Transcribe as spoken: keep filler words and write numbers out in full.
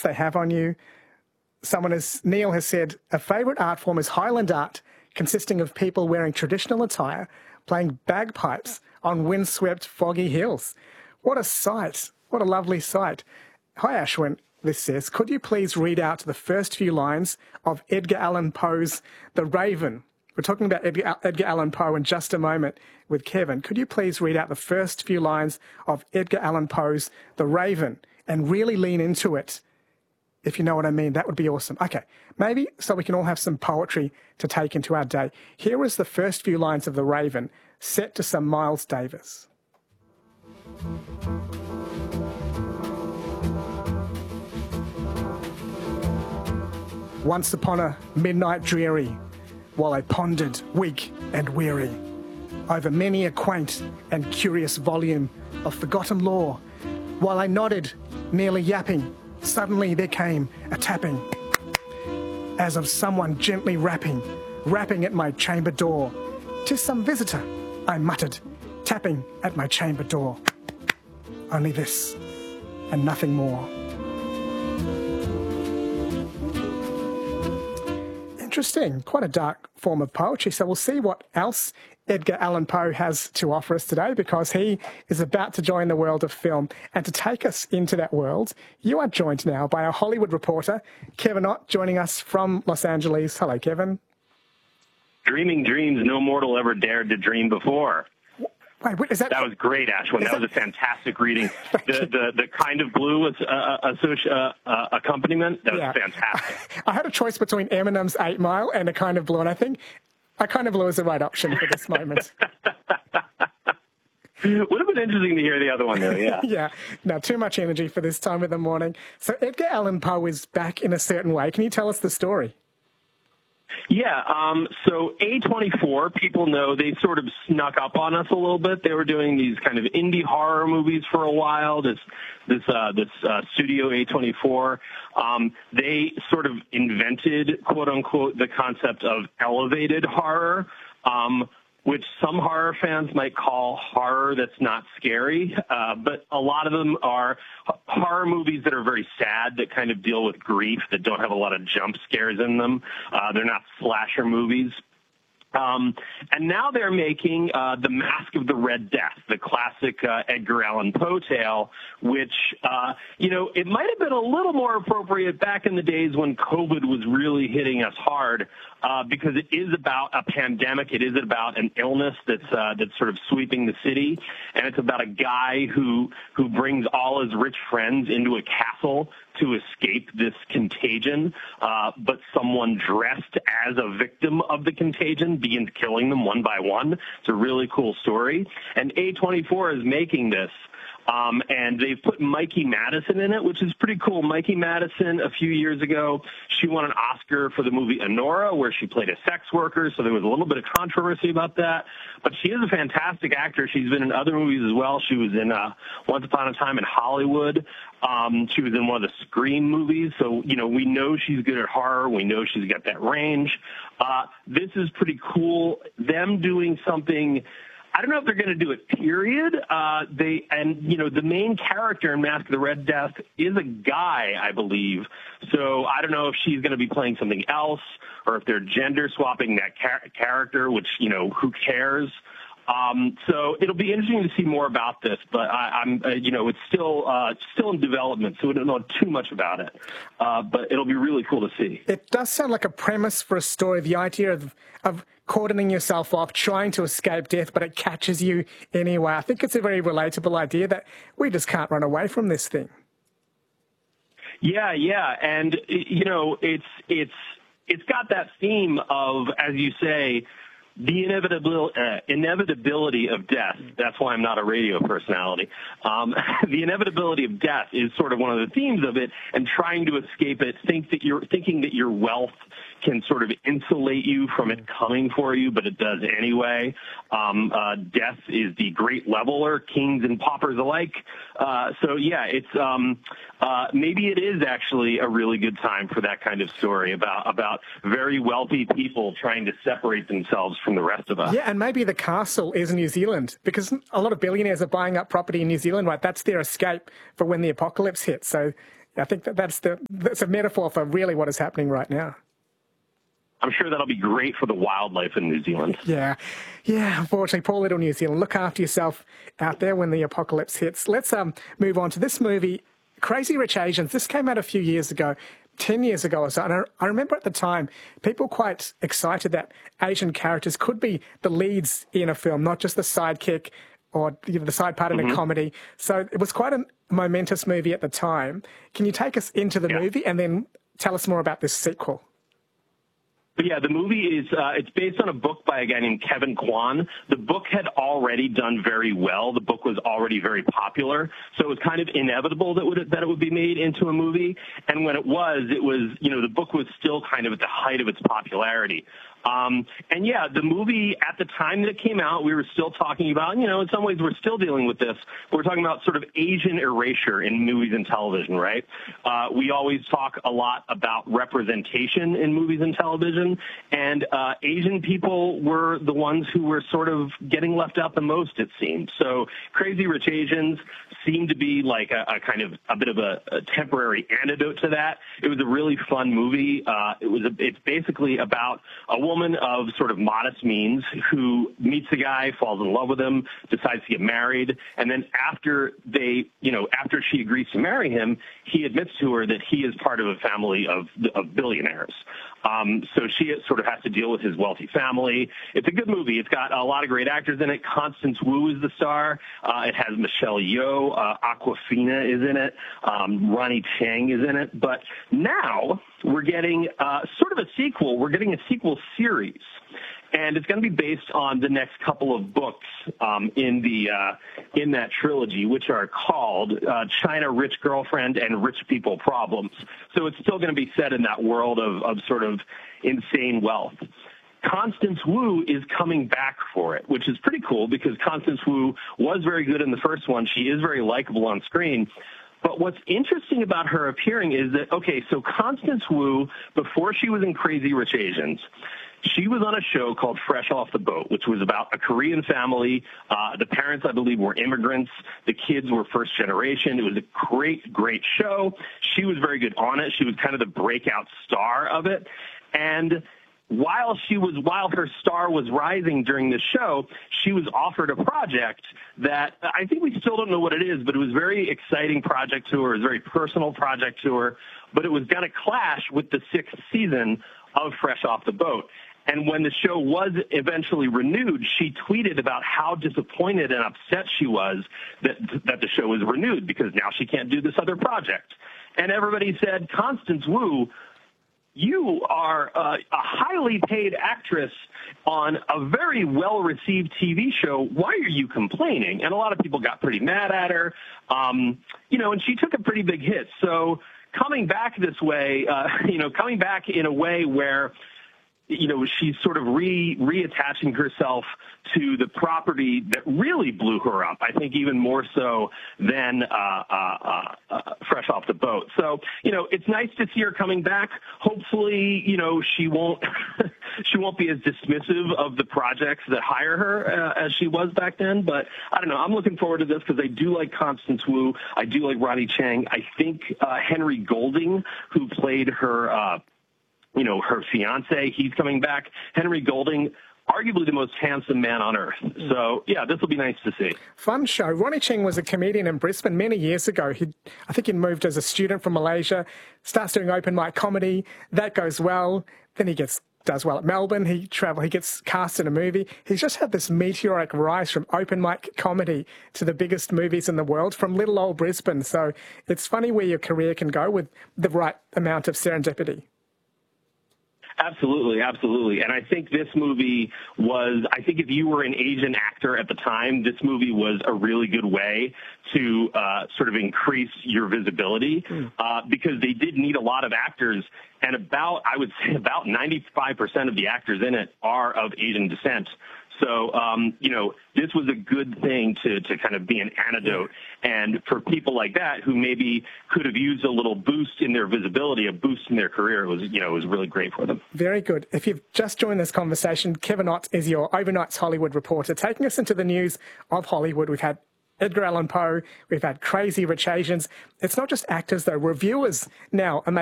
they have on you. Someone has, Neil has said, a favourite art form is Highland art, consisting of people wearing traditional attire, playing bagpipes on windswept, foggy hills. What a sight. What a lovely sight. Hi, Ashwin, this says, could you please read out the first few lines of Edgar Allan Poe's The Raven? We're talking about Edgar, Edgar Allan Poe in just a moment with Kevin. Could you please read out the first few lines of Edgar Allan Poe's The Raven and really lean into it? If you know what I mean, that would be awesome. Okay, maybe so we can all have some poetry to take into our day. Here is the first few lines of The Raven, set to some Miles Davis. Once upon a midnight dreary, while I pondered, weak and weary, over many a quaint and curious volume of forgotten lore, while I nodded, nearly yapping, suddenly there came a tapping, as of someone gently rapping, rapping at my chamber door. "'Tis some visitor," I muttered, tapping at my chamber door. Only this, and nothing more. Interesting, quite a dark form of poetry. So we'll see what else Edgar Allan Poe has to offer us today, because he is about to join the world of film. And to take us into that world, you are joined now by our Hollywood reporter, Kevin Ott, joining us from Los Angeles. Hello, Kevin. Dreaming dreams no mortal ever dared to dream before. Wait, wait, is that... That was great, Ashwin. That, that was a fantastic reading. the, the the kind of blue was uh, associ- uh, uh, accompaniment. That was yeah. fantastic. I had a choice between Eminem's Eight Mile and A Kind of Blue, and I think A Kind of Blue is the right option for this moment. Would have been interesting to hear the other one, though, yeah. yeah, no, too much energy for this time of the morning. So Edgar Allan Poe is back in a certain way. Can you tell us the story? Yeah, um, so A twenty-four, people know they sort of snuck up on us a little bit. They were doing these kind of indie horror movies for a while, this this uh, this uh, studio A twenty-four. Um, they sort of invented, quote-unquote, the concept of elevated horror, um, which some horror fans might call horror that's not scary, uh, but a lot of them are horror movies that are very sad, that kind of deal with grief, that don't have a lot of jump scares in them. Uh, they're not slasher movies. Um, and now they're making uh, The Mask of the Red Death, the classic uh, Edgar Allan Poe tale, which, uh, you know, it might have been a little more appropriate back in the days when COVID was really hitting us hard, uh, because it is about a pandemic. It is about an illness that's uh, that's sort of sweeping the city, and it's about a guy who who brings all his rich friends into a castle to escape this contagion, uh, but someone dressed as a victim of the contagion begins killing them one by one. It's a really cool story. And A twenty-four is making this. Um, and they've put Mikey Madison in it, which is pretty cool. Mikey Madison, a few years ago, she won an Oscar for the movie Anora, where she played a sex worker, so there was a little bit of controversy about that. But she is a fantastic actor. She's been in other movies as well. She was in uh, Once Upon a Time in Hollywood. Um, she was in one of the Scream movies, so, you know, we know she's good at horror. We know she's got that range. Uh, this is pretty cool. Them doing something... I don't know if they're going to do it, period. Uh, they and, you know, the main character in Mask of the Red Death is a guy, I believe. So I don't know if she's going to be playing something else or if they're gender swapping that char- character, which, you know, who cares? Um, so it'll be interesting to see more about this, but I, I'm, uh, you know, it's still uh, still in development, so we don't know too much about it. Uh, but it'll be really cool to see. It does sound like a premise for a story, the idea of, of cordoning yourself off, trying to escape death, but it catches you anyway. I think it's a very relatable idea that we just can't run away from this thing. Yeah, yeah, and, you know, it's it's it's got that theme of, as you say, the inevitable, uh, inevitability of death. That's why I'm not a radio personality. Um, the inevitability of death is sort of one of the themes of it, and trying to escape it, think that you're thinking that your wealth can sort of insulate you from it coming for you, but it does anyway. Um, uh, death is the great leveler, kings and paupers alike. Uh, so yeah, it's um, uh, maybe it is actually a really good time for that kind of story about about very wealthy people trying to separate themselves from the rest of us. Yeah, and maybe the castle is New Zealand, because a lot of billionaires are buying up property in New Zealand, right? That's their escape for when the apocalypse hits. So I think that that's, the, that's a metaphor for really what is happening right now. I'm sure that'll be great for the wildlife in New Zealand. Yeah, yeah, unfortunately, poor little New Zealand. Look after yourself out there when the apocalypse hits. Let's um, move on to this movie, Crazy Rich Asians. This came out a few years ago, ten years ago or so. And I, I remember at the time, people quite excited that Asian characters could be the leads in a film, not just the sidekick or you know, the side part in mm-hmm. a comedy. So it was quite a momentous movie at the time. Can you take us into the yeah. movie and then tell us more about this sequel? But yeah, the movie is, uh, it's based on a book by a guy named Kevin Kwan. The book had already done very well. The book was already very popular. So it was kind of inevitable that, would, that it would be made into a movie. And when it was, it was, you know, the book was still kind of at the height of its popularity. Um, and yeah, the movie at the time that it came out, we were still talking about, you know, in some ways we're still dealing with this. We're talking about sort of Asian erasure in movies and television, right? Uh, we always talk a lot about representation in movies and television, and uh, Asian people were the ones who were sort of getting left out the most, it seemed. So Crazy Rich Asians seemed to be like a, a kind of a bit of a, a temporary antidote to that. It was a really fun movie. Uh, it was a, it's basically about a woman woman of sort of modest means who meets a guy, falls in love with him, decides to get married, and then after they, you know, after she agrees to marry him, he admits to her that he is part of a family of, of billionaires. Um, so she sort of has to deal with his wealthy family. It's a good movie. It's got a lot of great actors in it. Constance Wu is the star. Uh, it has Michelle Yeoh. Uh, Awkwafina is in it. Um, Ronny Chieng is in it. But now we're getting uh, sort of a sequel. We're getting a sequel series. And it's going to be based on the next couple of books um, in the uh, in that trilogy, which are called uh, China Rich Girlfriend and Rich People Problems. So it's still going to be set in that world of, of sort of insane wealth. Constance Wu is coming back for it, which is pretty cool because Constance Wu was very good in the first one. She is very likable on screen. But what's interesting about her appearing is that, okay, so Constance Wu, before she was in Crazy Rich Asians, she was on a show called Fresh Off the Boat, which was about a Korean family. Uh, the parents, I believe, were immigrants. The kids were first generation. It was a great, great show. She was very good on it. She was kind of the breakout star of it. And while she was, while her star was rising during the show, she was offered a project that I think we still don't know what it is, but it was a very exciting project to her. It was a very personal project to her, but it was going to clash with the sixth season of Fresh Off the Boat. And when the show was eventually renewed, she tweeted about how disappointed and upset she was that that the show was renewed because now she can't do this other project. And everybody said, Constance Wu, you are uh, a highly paid actress on a very well-received T V show. Why are you complaining? And a lot of people got pretty mad at her, um, you know, and she took a pretty big hit. So coming back this way, uh, you know, coming back in a way where you know, she's sort of re reattaching herself to the property that really blew her up. I think even more so than uh, uh, uh, Fresh Off the Boat. So, you know, it's nice to see her coming back. Hopefully, you know, she won't she won't be as dismissive of the projects that hire her uh, as she was back then. But I don't know. I'm looking forward to this because I do like Constance Wu. I do like Ronny Chieng. I think uh, Henry Golding, who played her. Uh, you know, her fiance, he's coming back. Henry Golding, arguably the most handsome man on earth. So, yeah, this will be nice to see. Fun show. Ronny Chieng was a comedian in Brisbane many years ago. He, I think he moved as a student from Malaysia, starts doing open mic comedy. That goes well. Then he gets does well at Melbourne. He travel. He gets cast in a movie. He's just had this meteoric rise from open mic comedy to the biggest movies in the world from little old Brisbane. So it's funny where your career can go with the right amount of serendipity. Absolutely, absolutely. And I think this movie was, I think if you were an Asian actor at the time, this movie was a really good way to uh, sort of increase your visibility uh, because they did need a lot of actors. And about, I would say about ninety-five percent of the actors in it are of Asian descent. So, um, you know, this was a good thing to, to kind of be an antidote. And for people like that who maybe could have used a little boost in their visibility, a boost in their career, it was, you know, it was really great for them. Very good. If you've just joined this conversation, Kevin Ott is your Overnights Hollywood reporter, taking us into the news of Hollywood. We've had Edgar Allan Poe. We've had Crazy Rich Asians. It's not just actors, though. Reviewers now are making